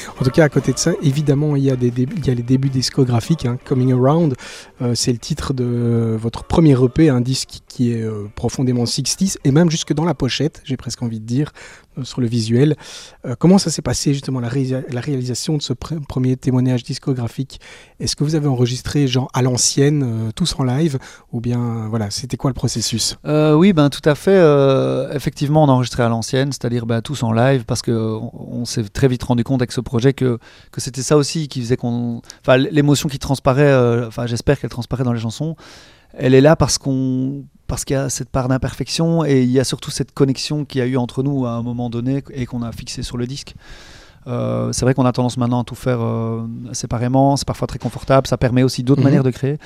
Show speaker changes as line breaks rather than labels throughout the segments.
En tout cas, à côté de ça, évidemment, il y a les débuts discographiques, hein. Coming Around, c'est le titre de votre premier EP, un disque qui est profondément 60s, et même jusque dans la pochette, j'ai presque envie de dire, sur le visuel. Comment ça s'est passé justement la réalisation de ce premier témoignage discographique? Est-ce que vous avez enregistré genre à l'ancienne, tous en live, ou bien voilà, c'était quoi le processus?
Oui, tout à fait. Effectivement, on a enregistré à l'ancienne, c'est-à-dire tous en live, parce qu'on s'est très vite rendu compte avec ce projet que c'était ça aussi qui faisait l'émotion qui transparaît, j'espère qu'elle transparaît dans les chansons, elle est là parce qu'il y a cette part d'imperfection et il y a surtout cette connexion qu'il y a eu entre nous à un moment donné et qu'on a fixé sur le disque. C'est vrai qu'on a tendance maintenant à tout faire séparément, c'est parfois très confortable, ça permet aussi d'autres manières de créer,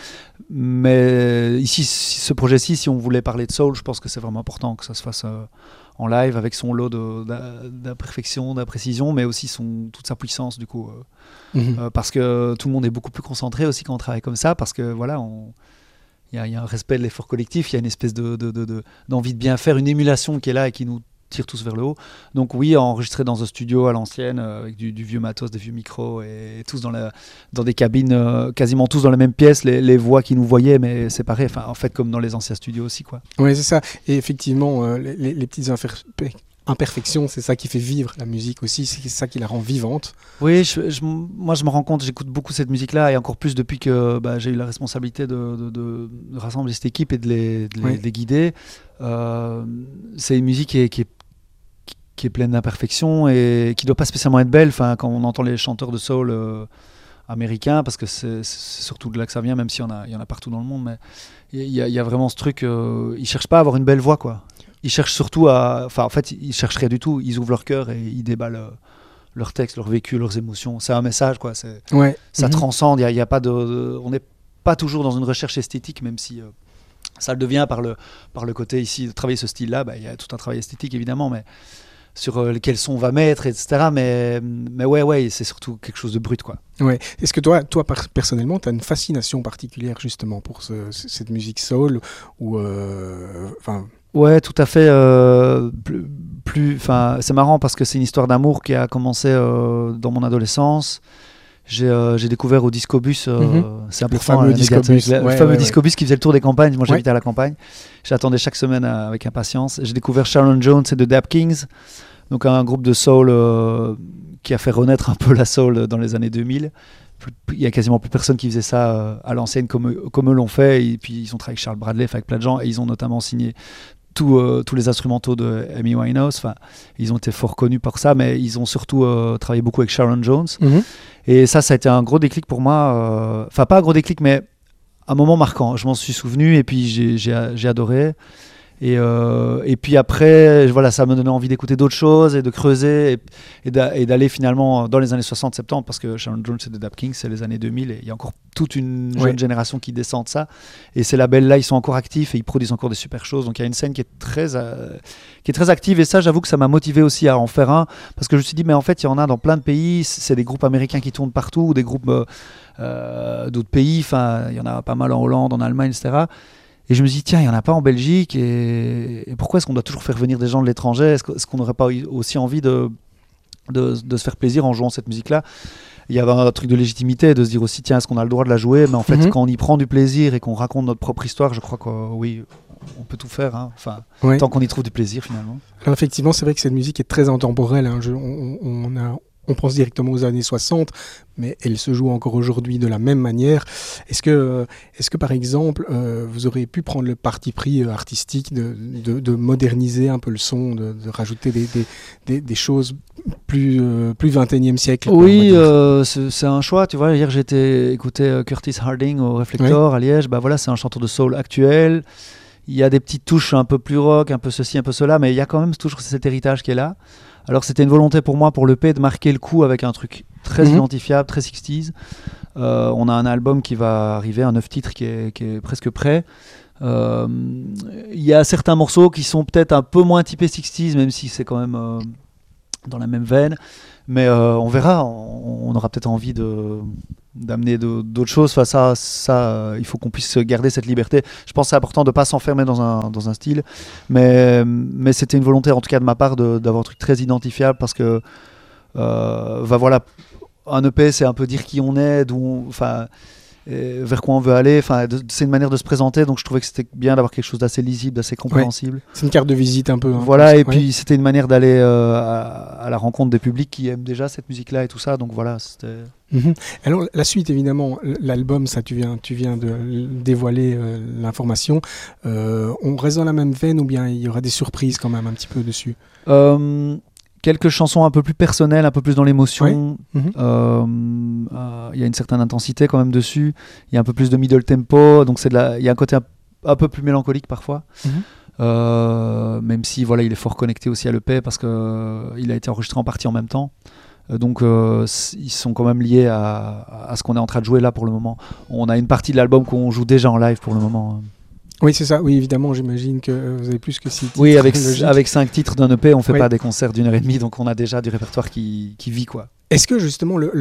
mais ici, ce projet-ci, si on voulait parler de soul, je pense que c'est vraiment important que ça se fasse en live avec son lot d'imperfection, d'imprécision, mais aussi toute sa puissance du coup, parce que tout le monde est beaucoup plus concentré aussi quand on travaille comme ça, parce que voilà, il y a un respect de l'effort collectif, il y a une espèce d'envie de bien faire, une émulation qui est là et qui nous tire tous vers le haut. Donc oui, enregistré dans un studio à l'ancienne, avec du vieux matos, des vieux micros, et tous dans des cabines, quasiment tous dans la même pièce, les voix qui nous voyaient, mais séparées, en fait comme dans les anciens studios aussi, quoi.
Oui, c'est ça. Et effectivement, les petites imperfections, c'est ça qui fait vivre la musique aussi, c'est ça qui la rend vivante.
Oui, moi je me rends compte, j'écoute beaucoup cette musique-là, et encore plus depuis que j'ai eu la responsabilité de rassembler cette équipe et de les guider. C'est une musique qui est pleine d'imperfections et qui ne doit pas spécialement être belle. Quand on entend les chanteurs de soul américains, parce que c'est surtout de là que ça vient, même s'il y en a partout dans le monde, mais il y a vraiment ce truc, ils ne cherchent pas à avoir une belle voix, quoi. Ils cherchent surtout en fait, ils ne cherchent rien du tout, ils ouvrent leur cœur et ils déballent leur texte, leur vécu, leurs émotions. C'est un message, quoi. Ça transcende, il y a pas on n'est pas toujours dans une recherche esthétique, même si ça le devient par le côté ici de travailler ce style-là. Il y a tout un travail esthétique, évidemment, mais sur quel son on va mettre, etc. Mais ouais, c'est surtout quelque chose de brut, quoi.
Ouais. Est-ce que toi personnellement, tu as une fascination particulière justement pour cette musique soul ou
Ouais, tout à fait. C'est marrant parce que c'est une histoire d'amour qui a commencé dans mon adolescence. J'ai découvert au Discobus, c'est important,
le fameux
Discobus qui faisait le tour des campagnes. Moi, j'habitais à la campagne. J'attendais chaque semaine avec impatience. J'ai découvert Sharon Jones et The Dap Kings, donc un groupe de soul qui a fait renaître un peu la soul dans les années 2000. Il y a quasiment plus personne qui faisait ça à l'ancienne comme eux l'ont fait. Et puis ils ont travaillé avec Charles Bradley, avec plein de gens, et ils ont notamment signé tous les instrumentaux de Amy Winehouse. Ils ont été fort connus pour ça, mais ils ont surtout travaillé beaucoup avec Sharon Jones. Et ça a été un gros déclic pour moi. Pas un gros déclic, mais un moment marquant. Je m'en suis souvenu et puis j'ai adoré. Et puis après, voilà, ça m'a donné envie d'écouter d'autres choses et de creuser et d'aller finalement dans les années 60-70, parce que Sharon Jones et The Dap Kings, c'est les années 2000 et il y a encore toute une jeune génération qui descend de ça. Et ces labels-là, ils sont encore actifs et ils produisent encore des super choses. Donc il y a une scène qui est très active, et ça, j'avoue que ça m'a motivé aussi à en faire un, parce que je me suis dit, mais en fait, il y en a dans plein de pays. C'est des groupes américains qui tournent partout, ou des groupes d'autres pays. Il y en a pas mal en Hollande, en Allemagne, etc. Et je me dis, tiens, il n'y en a pas en Belgique, et pourquoi est-ce qu'on doit toujours faire venir des gens de l'étranger? Est-ce qu'on n'aurait pas aussi envie de se faire plaisir en jouant cette musique-là? Il y avait un truc de légitimité, de se dire aussi, tiens, est-ce qu'on a le droit de la jouer? Mais en fait, quand on y prend du plaisir et qu'on raconte notre propre histoire, je crois que oui, on peut tout faire, hein. Tant qu'on y trouve du plaisir, finalement.
Alors effectivement, c'est vrai que cette musique est très intemporelle, hein. On pense directement aux années 60, mais elle se joue encore aujourd'hui de la même manière. Est-ce que par exemple, vous auriez pu prendre le parti pris artistique de moderniser un peu le son, de rajouter des choses plus 21e siècle?
Oui, c'est un choix. Tu vois, hier j'ai écouté Curtis Harding au Reflector à Liège. Voilà, c'est un chanteur de soul actuel. Il y a des petites touches un peu plus rock, un peu ceci, un peu cela, mais il y a quand même toujours cet héritage qui est là. Alors c'était une volonté pour moi, pour l'EP, de marquer le coup avec un truc très identifiable, très 60s. On a un album qui va arriver, un 9 titres qui est presque prêt. Il y a certains morceaux qui sont peut-être un peu moins typés 60s, même si c'est quand même dans la même veine. Mais on verra, on aura peut-être envie d'amener d'autres choses. Ça, il faut qu'on puisse garder cette liberté. Je pense que c'est important de ne pas s'enfermer dans un style, mais c'était une volonté en tout cas de ma part d'avoir un truc très identifiable, parce que voilà, un EP, c'est un peu dire qui on est, vers quoi on veut aller. C'est une manière de se présenter, donc je trouvais que c'était bien d'avoir quelque chose d'assez lisible, d'assez compréhensible.
Ouais. C'est une carte de visite un peu.
Voilà, et puis c'était une manière d'aller à la rencontre des publics qui aiment déjà cette musique-là et tout ça. Donc voilà, c'était...
Alors la suite, évidemment, l'album, ça tu viens de dévoiler l'information. On reste dans la même veine ou bien il y aura des surprises quand même un petit peu dessus?
Quelques chansons un peu plus personnelles, un peu plus dans l'émotion.
Ouais.
Y a une certaine intensité quand même dessus. Il y a un peu plus de middle tempo, donc il y a un côté un peu plus mélancolique parfois. Même si voilà, il est fort connecté aussi à l'EP parce qu'il a été enregistré en partie en même temps. Donc ils sont quand même liés à ce qu'on est en train de jouer là pour le moment. On a une partie de l'album qu'on joue déjà en live pour le moment.
Oui, c'est ça. Oui, évidemment, j'imagine que vous avez plus que 6 titres.
Oui, avec 5 titres d'un EP, on fait pas des concerts d'1h30, donc on a déjà du répertoire qui vit, quoi.
Est-ce que justement le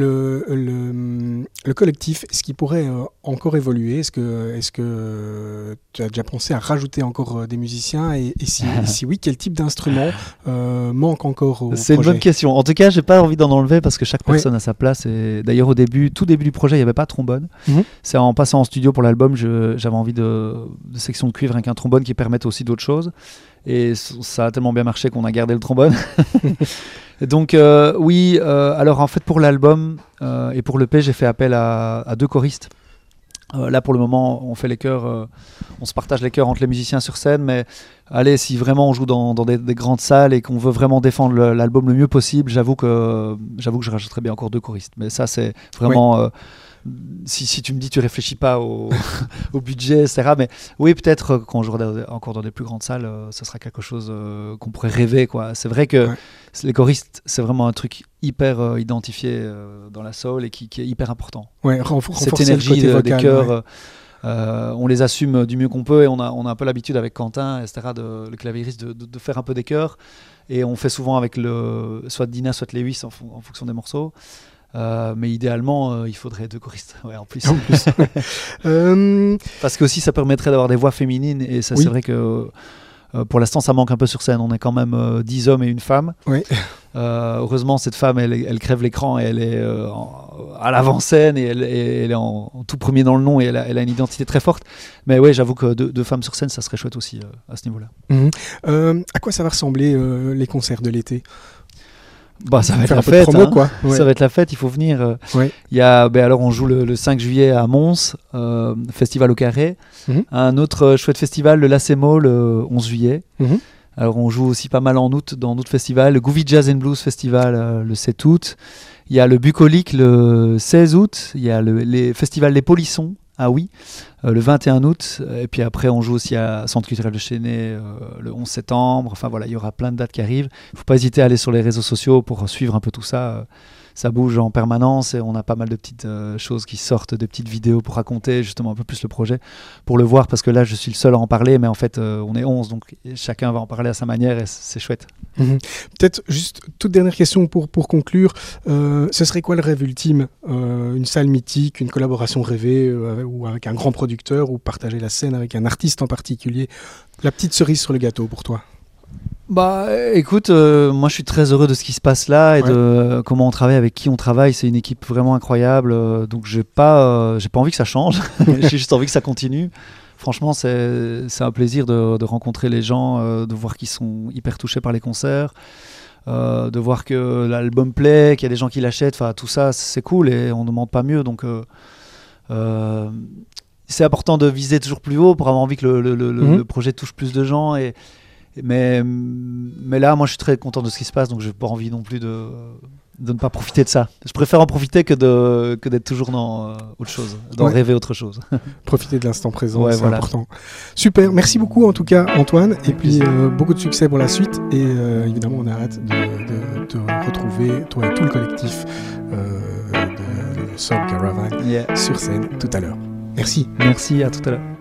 collectif, est-ce qu'il pourrait encore évoluer? Est-ce que tu as déjà pensé à rajouter encore des musiciens et si oui, quel type d'instrument manque encore au projet?
C'est une bonne question. En tout cas, j'ai pas envie d'en enlever parce que chaque personne a sa place. Et d'ailleurs, tout début du projet, il n'y avait pas de trombone. C'est en passant en studio pour l'album, j'avais envie de sections de cuivre avec un trombone qui permettent aussi d'autres choses. Et ça a tellement bien marché qu'on a gardé le trombone. Donc oui, alors en fait pour l'album et pour l'EP, j'ai fait appel à 2 choristes. Là pour le moment on fait les chœurs, on se partage les chœurs entre les musiciens sur scène, mais allez, si vraiment on joue dans des grandes salles et qu'on veut vraiment défendre l'album le mieux possible, j'avoue que je rajouterais bien encore 2 choristes. Mais ça c'est vraiment... Si tu me dis tu réfléchis pas au budget, etc. Mais oui, peut-être quand on jouera encore dans des plus grandes salles, ça sera quelque chose qu'on pourrait rêver, quoi. C'est vrai que les choristes, c'est vraiment un truc hyper identifié dans la soul et qui est hyper important.
Ouais,
cette énergie des chœurs, on les assume du mieux qu'on peut et on a un peu l'habitude avec Quentin, etc., le claviériste, de faire un peu des chœurs. Et on fait souvent avec soit Dina, soit Lewis en fonction des morceaux. Mais idéalement, il faudrait 2 choristes en plus. Parce que aussi ça permettrait d'avoir des voix féminines et ça, c'est vrai que pour l'instant ça manque un peu sur scène. On est quand même 10 hommes et une femme. Heureusement cette femme elle crève l'écran et elle est à l'avant-scène et elle est en tout premier dans le nom et elle a une identité très forte. Mais ouais, j'avoue que 2 femmes sur scène ça serait chouette aussi à ce niveau-là.
À quoi ça va ressembler les concerts de l'été?
Ça va être la fête,
promo, quoi.
Ça va être la fête, il faut venir. Alors on joue le 5 juillet à Mons, festival au Carré. Un autre chouette festival, le Lacemo, le 11 juillet. Alors on joue aussi pas mal en août dans d'autres festivals. Le Gouvy Jazz and Blues Festival le 7 août. Il y a le Bucolique le 16 août. Il y a les festivals Les Polissons. Ah oui, le 21 août, et puis après on joue aussi à Centre culturel de Chênay le 11 septembre, enfin voilà, il y aura plein de dates qui arrivent. Il ne faut pas hésiter à aller sur les réseaux sociaux pour suivre un peu tout ça. Ça bouge en permanence et on a pas mal de petites choses qui sortent, de petites vidéos pour raconter justement un peu plus le projet, pour le voir, parce que là je suis le seul à en parler, mais en fait on est 11, donc chacun va en parler à sa manière et c'est chouette.
Peut-être juste toute dernière question pour conclure, ce serait quoi le rêve ultime? Une salle mythique, une collaboration rêvée ou avec un grand producteur, ou partager la scène avec un artiste en particulier? La petite cerise sur le gâteau pour toi?
Écoute, moi je suis très heureux de ce qui se passe là et de comment on travaille, avec qui on travaille. C'est une équipe vraiment incroyable, donc j'ai pas envie que ça change. J'ai juste envie que ça continue. Franchement, c'est un plaisir de rencontrer les gens, de voir qu'ils sont hyper touchés par les concerts, de voir que l'album plaît, qu'il y a des gens qui l'achètent. Enfin, tout ça, c'est cool et on ne demande pas mieux. Donc, c'est important de viser toujours plus haut pour avoir envie que le projet touche plus de gens. Mais là, moi, je suis très content de ce qui se passe, donc je n'ai pas envie non plus de ne pas profiter de ça. Je préfère en profiter que d'être toujours dans autre chose, rêver autre chose. Profiter
de l'instant présent, c'est important. Super, merci beaucoup en tout cas Antoine, et puis beaucoup de succès pour la suite, et évidemment on a hâte de te retrouver, toi et tout le collectif de Soul Caravan sur scène tout à l'heure. Merci.
Merci, à tout à l'heure.